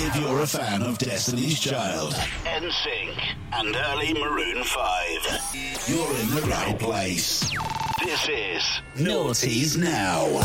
If you're a fan of Destiny's Child, NSYNC, and early Maroon 5, you're in the right place. This is Noughties Now.